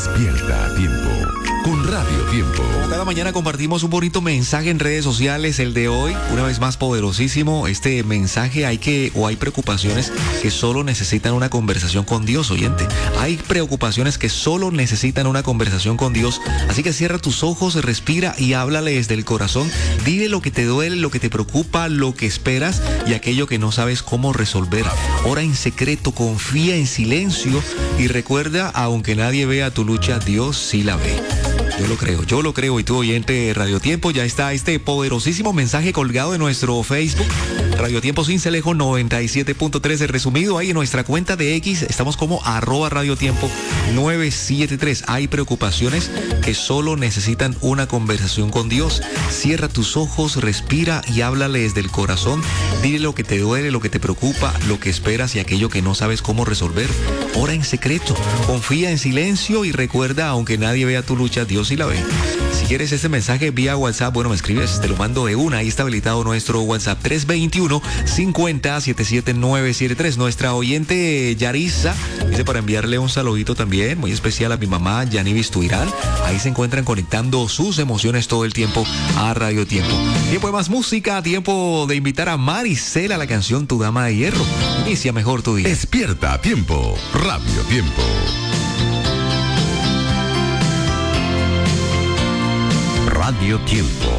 Despierta a tiempo con Radio Tiempo. Cada mañana compartimos un bonito mensaje en redes sociales. El de hoy, una vez más poderosísimo. Este mensaje hay preocupaciones que solo necesitan una conversación con Dios, oyente. Hay preocupaciones que solo necesitan una conversación con Dios. Así que cierra tus ojos, respira y háblale desde el corazón. Dile lo que te duele, lo que te preocupa, lo que esperas y aquello que no sabes cómo resolver. Ora en secreto, confía en silencio y recuerda, aunque nadie vea tu lucha, Dios sí la ve. Yo lo creo y tú, oyente Radio Tiempo, ya está este poderosísimo mensaje colgado en nuestro Facebook, Radio Tiempo Sincelejo 97.3, resumido ahí en nuestra cuenta de X, estamos como @radiotiempo 973. Hay preocupaciones que solo necesitan una conversación con Dios. Cierra tus ojos, respira y háblale desde el corazón. Dile lo que te duele, lo que te preocupa, lo que esperas y aquello que no sabes cómo resolver. Ora en secreto, confía en silencio y recuerda, aunque nadie vea tu lucha, Dios sí la ve. Si quieres este mensaje vía WhatsApp, bueno, me escribes, te lo mando de una. Ahí está habilitado nuestro WhatsApp 321-50-77973. Nuestra oyente Yarisa dice para enviarle un saludito también muy especial a mi mamá Yanivis Tuirán. Ahí se encuentran conectando sus emociones todo el tiempo a Radio Tiempo. Tiempo de más música, tiempo de invitar a Maricela a la canción Tu Dama de Hierro. Inicia mejor tu día. Despierta a tiempo, Radio Tiempo. Radio Tiempo.